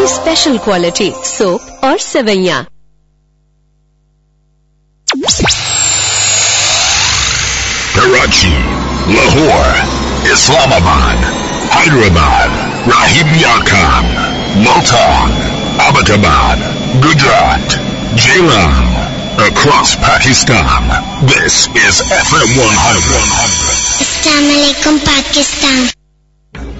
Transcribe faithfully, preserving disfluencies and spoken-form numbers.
Special quality soap और सेवैयाँ। Karachi, Lahore, Islamabad, Hyderabad, Rahim Yar Khan, Multan, Abbottabad, Gujarat, Jailan, across Pakistan. This is F M one hundred. Assalamu alaikum, Pakistan.